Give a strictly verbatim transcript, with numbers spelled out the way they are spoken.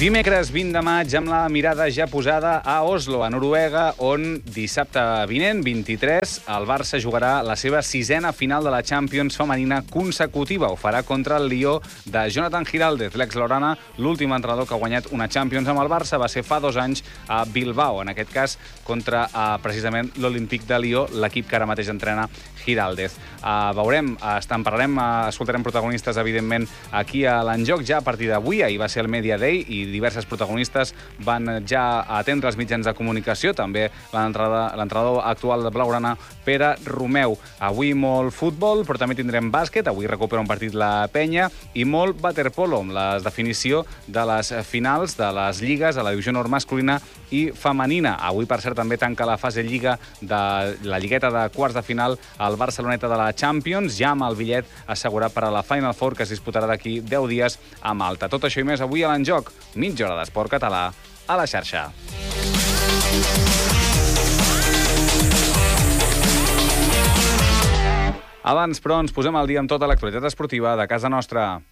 Dimecres vint de maig, amb la mirada ja posada a Oslo, a Noruega, on dissabte vinent, vint-i-tres, el Barça jugarà la seva sisena final de la Champions femenina consecutiva. Ho farà contra el Lió de Jonathan Giraldez, l'ex-laurana. L'últim entrenador que ha guanyat una Champions amb el Barça va ser fa dos anys a Bilbao, en aquest cas contra eh, precisament l'Olímpic de Lió, l'equip que ara mateix entrena Giraldez. Uh, veurem, uh, en parlarem, uh, escoltarem protagonistes, evidentment, aquí a l'Enjoc ja a partir d'avui. Ahir va ser el Media Day i diverses protagonistes van ja atendre els mitjans de comunicació, també l'entrenador actual de Blaugrana, Pere Romeu. Avui molt futbol, però també tindrem bàsquet, avui recupera un partit la Penya, i molt waterpolo, amb la definició de les finals de les lligues a la divisió nord masculina i femenina. Avui, per cert, també tanca la fase lliga de la lligueta de quarts de final al Barceloneta de la Champions, ja amb el bitllet assegurat per a la Final Four, que es disputarà d'aquí deu dies a Malta. Tot això i més avui a l'Enjoc, mitja hora d'esport català a la xarxa. Abans, però, ens posem al dia amb tota l'actualitat esportiva de casa nostra.